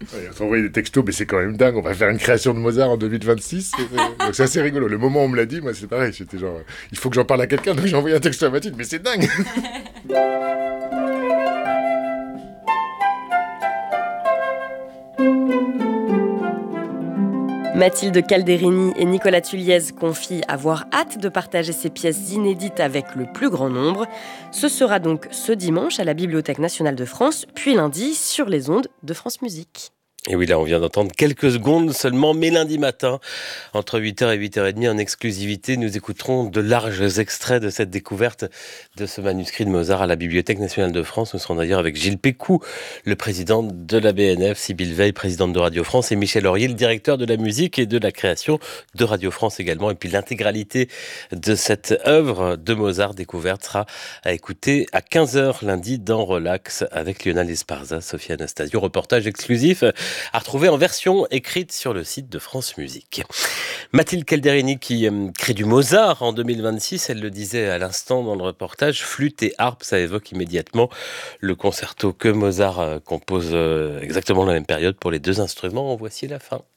Ouais, on s'envoyait des textos, mais c'est quand même dingue, on va faire une création de Mozart en 2026. Donc c'est assez rigolo. Le moment où on me l'a dit, moi c'est pareil, j'étais genre, il faut que j'en parle à quelqu'un, donc j'ai envoyé un texto à Mathilde, mais c'est dingue. Mathilde Calderini et Nicolas Tulliez confient avoir hâte de partager ces pièces inédites avec le plus grand nombre. Ce sera donc ce dimanche à la Bibliothèque nationale de France, puis lundi sur les ondes de France Musique. Et oui, là, on vient d'entendre quelques secondes seulement, mais lundi matin, entre 8h et 8h30, en exclusivité, nous écouterons de larges extraits de cette découverte de ce manuscrit de Mozart à la Bibliothèque nationale de France. Nous serons d'ailleurs avec Gilles Pécou, le président de la BNF, Sybille Veil, présidente de Radio France, et Michel Aurier, le directeur de la musique et de la création de Radio France également. Et puis l'intégralité de cette œuvre de Mozart découverte sera à écouter à 15h lundi dans Relax avec Lionel Esparza, Sophie Anastasio. Reportage exclusif à retrouver en version écrite sur le site de France Musique. Mathilde Calderini qui crée du Mozart en 2026, elle le disait à l'instant dans le reportage, flûte et harpe, ça évoque immédiatement le concerto que Mozart compose exactement à la même période pour les deux instruments. En voici la fin.